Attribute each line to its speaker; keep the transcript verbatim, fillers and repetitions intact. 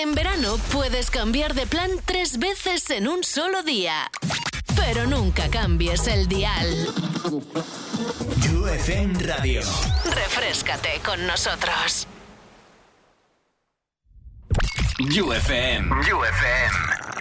Speaker 1: En verano puedes cambiar de plan tres veces en un solo día. Pero nunca cambies el dial.
Speaker 2: U F M Radio.
Speaker 1: Refréscate con nosotros.
Speaker 2: U F M. U F M.